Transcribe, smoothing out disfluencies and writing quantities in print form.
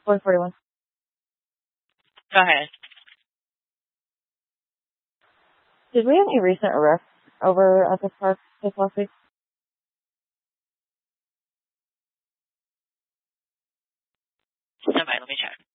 141. Go ahead. Did we have any recent arrests over at this park this last week? Somebody, let me check.